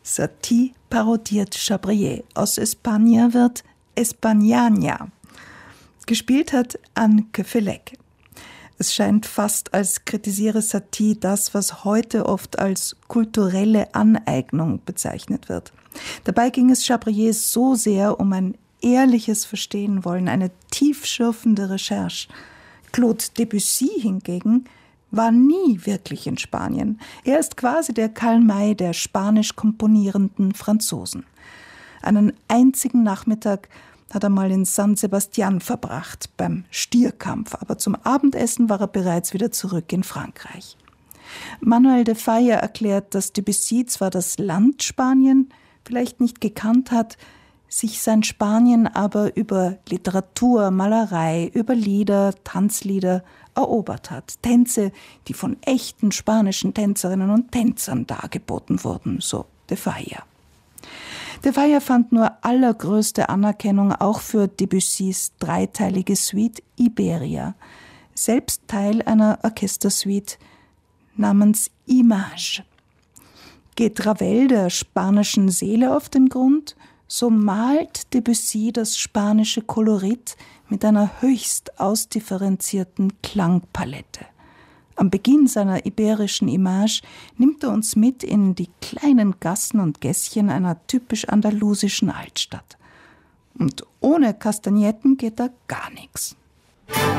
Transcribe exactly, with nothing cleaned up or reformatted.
Satie parodiert Chabrier. Aus España wird Españaña. Gespielt hat Anke Felek. Es scheint fast, als kritisiere Satie das, was heute oft als kulturelle Aneignung bezeichnet wird. Dabei ging es Chabrier so sehr um ein ehrliches Verstehenwollen, eine tiefschürfende Recherche. Claude Debussy hingegen war nie wirklich in Spanien. Er ist quasi der Karl May der spanisch komponierenden Franzosen. Einen einzigen Nachmittag hat er mal in San Sebastian verbracht, beim Stierkampf, aber zum Abendessen war er bereits wieder zurück in Frankreich. Manuel de Falla erklärt, dass Debussy zwar das Land Spanien vielleicht nicht gekannt hat, sich sein Spanien aber über Literatur, Malerei, über Lieder, Tanzlieder erobert hat. Tänze, die von echten spanischen Tänzerinnen und Tänzern dargeboten wurden, so de Falla. De Falla fand nur allergrößte Anerkennung auch für Debussys dreiteilige Suite Iberia, selbst Teil einer Orchestersuite namens Image. Geht Ravel der spanischen Seele auf den Grund, so malt Debussy das spanische Kolorit mit einer höchst ausdifferenzierten Klangpalette. Am Beginn seiner iberischen Image nimmt er uns mit in die kleinen Gassen und Gässchen einer typisch andalusischen Altstadt. Und ohne Kastagnetten geht da gar nichts.